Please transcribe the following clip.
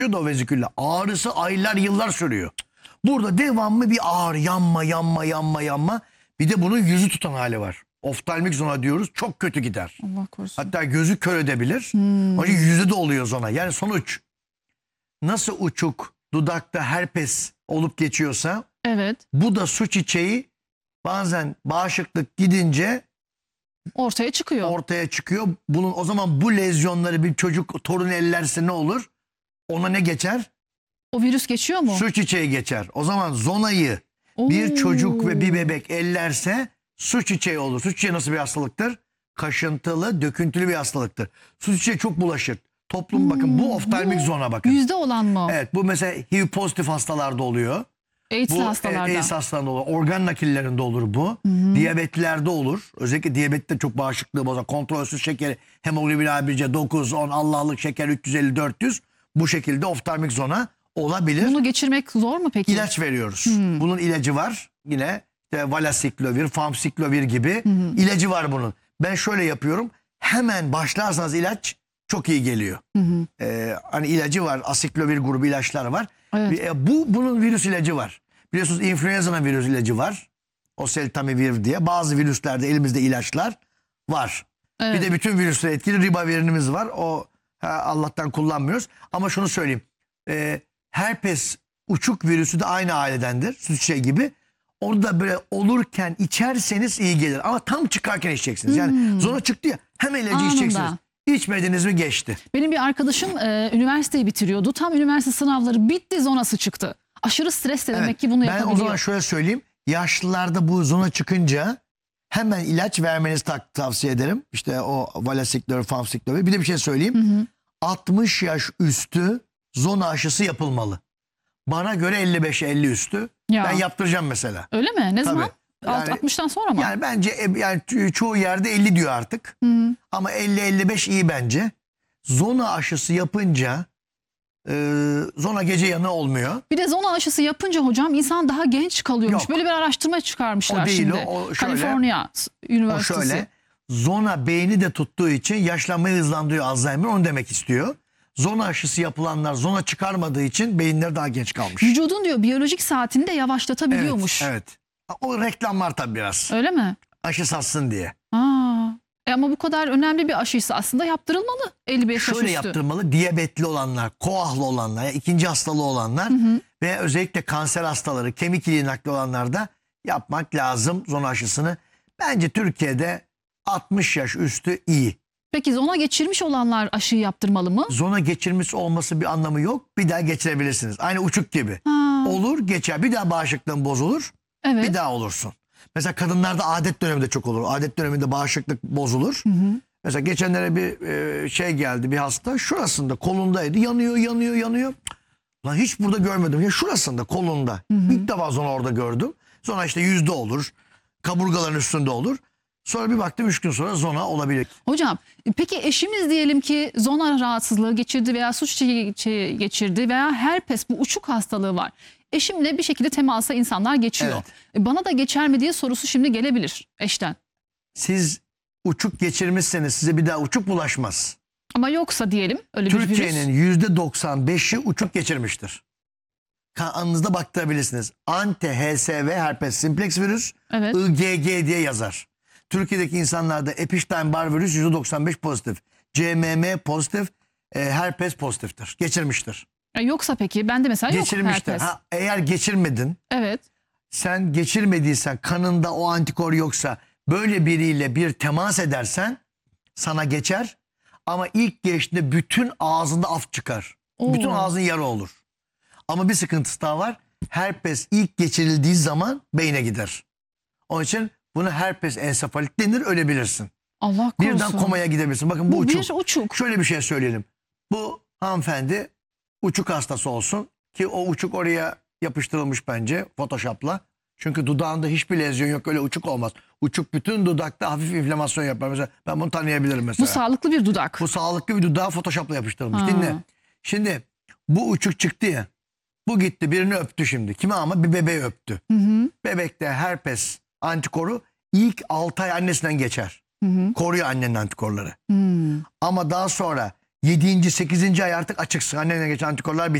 da o vezikülle. Ağrısı aylar yıllar sürüyor. Burada devamlı bir ağrı, yanma. Bir de bunun yüzü tutan hali var. Oftalmik zona diyoruz. Çok kötü gider. Allah korusun. Hatta gözü kör edebilir. Onun için yüzü de oluyor zona. Yani sonuç, nasıl uçuk dudakta herpes olup geçiyorsa, Evet. bu da su çiçeği bazen bağışıklık gidince Ortaya çıkıyor. ortaya çıkıyor. Bunun, o zaman bu lezyonları bir çocuk, torun ellerse ne olur? Ona ne geçer? O virüs geçiyor mu? Su çiçeği geçer. O zaman zonayı bir Oo. çocuk ve bir bebek ellerse su çiçeği olur. Su çiçeği nasıl bir hastalıktır? Kaşıntılı, döküntülü bir hastalıktır. Su çiçeği çok bulaşır. Toplum bakın, bu oftalmik zona bakın. Yüzde olan mı? Evet, bu mesela HIV pozitif hastalarda oluyor. AIDS'li Bu hastalarda. AIDS hastalarında olur. Organ nakillerinde olur bu. Diyabetlilerde olur. Özellikle diyabette çok bağışıklığı bozar. Kontrolsüz şekeri, hemoglobin A1C 9, 10, Allah'lık şeker 350-400. Bu şekilde oftalmik zona olabilir. Bunu geçirmek zor mu peki? İlaç veriyoruz. Bunun ilacı var. Yine işte Valasiklovir, Famsiklovir gibi ilacı var bunun. Ben şöyle yapıyorum. Hemen başlarsanız ilaç çok iyi geliyor. Hani ilacı var. Asiklovir grubu ilaçlar var. Evet. Bunun virüs ilacı var. Biliyorsunuz influenza'nın virüs ilacı var. Oseltamivir diye. Bazı virüslerde elimizde ilaçlar var. Evet. Bir de bütün virüsleri etkili ribavirinimiz var. O Allah'tan kullanmıyoruz. Ama şunu söyleyeyim. Herpes uçuk virüsü de aynı ailedendir. Su çiçeği gibi. Onu da böyle olurken içerseniz iyi gelir. Ama tam çıkarken içeceksiniz. Yani zona çıktı ya, hemen ilacı Anında. içeceksiniz. İçmediniz mi geçti. Benim bir arkadaşım üniversiteyi bitiriyordu. Tam üniversite sınavları bitti, zonası çıktı. Aşırı stres de demek Evet, ki bunu ben yapabiliyor. o zaman şöyle söyleyeyim. Yaşlılarda bu zona çıkınca hemen ilaç vermenizi tavsiye ederim. İşte o Valasiklovir, Famsiklovir. Bir de bir şey söyleyeyim. 60 yaş üstü zona aşısı yapılmalı. Bana göre 55-50 üstü. Ya. Ben yaptıracağım mesela. Öyle mi? Ne zaman? Yani- 60'tan sonra mı? Yani bence yani çoğu yerde 50 diyor artık. Ama 50-55 iyi bence. Zona aşısı yapınca zona gece yanı olmuyor. Bir de zona aşısı yapınca hocam insan daha genç kalıyormuş. Yok. Böyle bir araştırma çıkarmışlar O değil, şimdi. o şöyle. Kaliforniya O Üniversitesi. şöyle, zona beyni de tuttuğu için yaşlanmayı hızlandırıyor, Alzheimer, onu demek istiyor. Zona aşısı yapılanlar zona çıkarmadığı için beyinleri daha genç kalmış. Vücudun diyor biyolojik saatini de yavaşlatabiliyormuş. Evet. O reklamlar tabii biraz. Öyle mi? Aşı satsın diye. Ama bu kadar önemli bir aşıysa aslında yaptırılmalı 55 yaş Şöyle üstü. yaptırmalı: diyabetli olanlar, koahlı olanlar, yani ikinci hastalığı olanlar ve özellikle kanser hastaları, kemik iliği nakli olanlar da yapmak lazım zona aşısını. Bence Türkiye'de 60 yaş üstü iyi. Peki zona geçirmiş olanlar aşıyı yaptırmalı mı? Zona geçirmiş olması bir anlamı yok. Bir daha geçirebilirsiniz. Aynı uçuk gibi. Olur, geçer. Bir daha bağışıklığın bozulur. Evet. Bir daha olursun. Mesela kadınlarda adet döneminde çok olur. Adet döneminde bağışıklık bozulur. Mesela geçenlere bir şey geldi, bir hasta. Şurasında, kolundaydı. Yanıyor. Lan hiç burada görmedim. Ya şurasında, kolunda. İlk defa zona orada gördüm. Sonra işte yüzde olur. Kaburgaların üstünde olur. Sonra bir baktım 3 gün sonra zona olabilir. Hocam peki eşimiz diyelim ki zona rahatsızlığı geçirdi veya su çiçeği geçirdi veya herpes, bu uçuk hastalığı var. Eşimle bir şekilde temasa insanlar geçiyor. Bana da geçer mi diye sorusu şimdi gelebilir eşten. Siz uçuk geçirmişseniz size bir daha uçuk bulaşmaz. Ama yoksa diyelim öyle bir virüs. Türkiye'nin %95'i uçuk geçirmiştir. Kanınızda baktırabilirsiniz. Anti-HSV herpes simplex virüs, Evet. IgG diye yazar. Türkiye'deki insanlarda Epstein-Barr virüs %95 pozitif. CMM pozitif, herpes pozitiftir. Geçirmiştir. Yoksa peki bende mesela yok Geçirmiştir. herpes. Eğer geçirmedin, Evet. sen geçirmediysen, kanında o antikor yoksa, böyle biriyle bir temas edersen sana geçer. Ama ilk geçtiğinde bütün ağzında af çıkar. Oo. Bütün ağzın yara olur. Ama bir sıkıntısı daha var. Herpes ilk geçirildiği zaman beyne gider. Onun için bunu herpes ensefalit denir, ölebilirsin. Allah korusun. Birden komaya gidebilirsin. Bakın bu uçuk. Bir uçuk. Şöyle bir şey söyleyelim. Bu hanımefendi uçuk hastası olsun ki o uçuk oraya yapıştırılmış bence Photoshop'la. Çünkü dudağında hiçbir lezyon yok, öyle uçuk olmaz. Uçuk bütün dudakta hafif inflamasyon yapar. Mesela ben bunu tanıyabilirim mesela. Bu sağlıklı bir dudak. Bu sağlıklı bir dudağa Photoshop'la yapıştırılmış. Dinle. Şimdi bu uçuk çıktı ya. Bu gitti birini öptü şimdi. Kimi ama bir bebeği öptü. Bebekte herpes antikoru ilk 6 ay annesinden geçer. Koruyor annenin antikorları. Ama daha sonra 7. 8. ay artık açıksın. Annene geçen antikorlar bitti.